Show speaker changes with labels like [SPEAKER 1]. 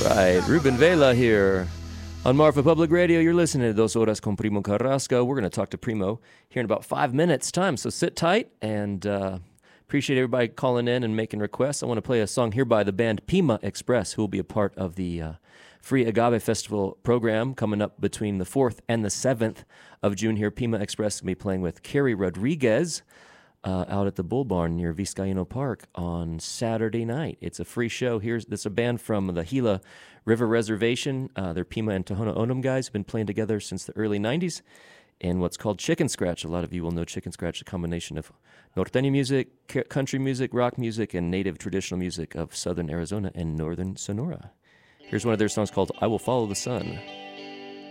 [SPEAKER 1] Right, Ruben Vela here on Marfa Public Radio. You're listening to Dos Horas con Primo Carrasco. We're going to talk to Primo here in about 5 minutes' time, so sit tight and appreciate everybody calling in and making requests. I want to play a song here by the band Pima Express, who will be a part of the Free Agave Festival program coming up between the 4th and the 7th of June here. Pima Express will be playing with Carrie Rodriguez out at the Bull Barn near Vizcaíno Park on Saturday night. It's a free show. This is a band from the Gila River Reservation. They're Pima and Tohono O'odham guys who've been playing together since the early 90s in what's called Chicken Scratch. A lot of you will know Chicken Scratch, a combination of norteño music, country music, rock music, and native traditional music of southern Arizona and northern Sonora. Here's one of their songs called I Will Follow the Sun.